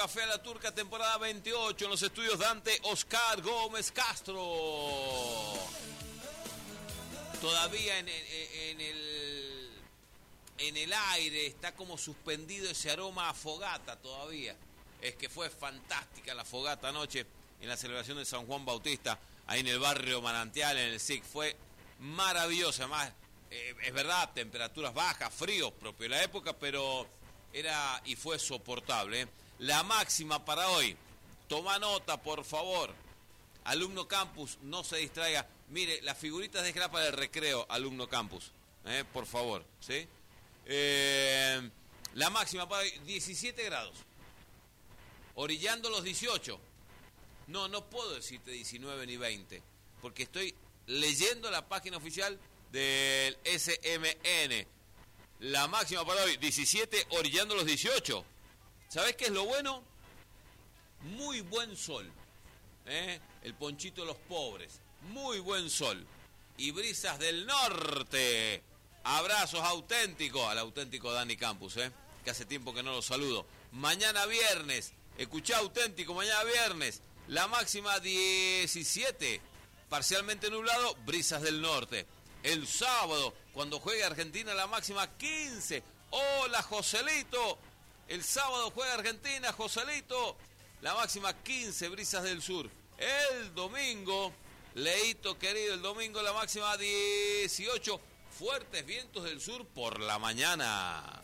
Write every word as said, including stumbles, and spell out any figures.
Café a la Turca, temporada veintiocho, en los estudios Dante Oscar Gómez Castro. Todavía en, en, en el en el aire está como suspendido ese aroma a fogata todavía. Es que fue fantástica la fogata anoche en la celebración de San Juan Bautista, ahí en el barrio Manantial, en el S I C. Fue maravillosa, además, eh, es verdad, temperaturas bajas, frío, propio de la época, pero era y fue soportable, ¿eh? La máxima para hoy, toma nota, por favor. Alumno Campus, no se distraiga. Mire, las figuritas déjela para el recreo, Alumno Campus. ¿eh? Por favor, ¿sí? Eh, la máxima para hoy, diecisiete grados. Orillando los dieciocho. No, no puedo decirte diecinueve ni veinte, porque estoy leyendo la página oficial del S M N. La máxima para hoy, diecisiete, orillando los dieciocho. ¿Sabés qué es lo bueno? Muy buen sol. ¿eh? El ponchito de los pobres. Muy buen sol. Y brisas del norte. Abrazos auténticos al auténtico Dani Campus, ¿eh? que hace tiempo que no lo saludo. Mañana viernes, escuchá auténtico, mañana viernes, la máxima diecisiete, parcialmente nublado, brisas del norte. El sábado, cuando juegue Argentina, la máxima quince. Hola, Joselito. El sábado juega Argentina, Joselito. La máxima quince, brisas del sur. El domingo, Leito querido, el domingo la máxima dieciocho. Fuertes vientos del sur por la mañana.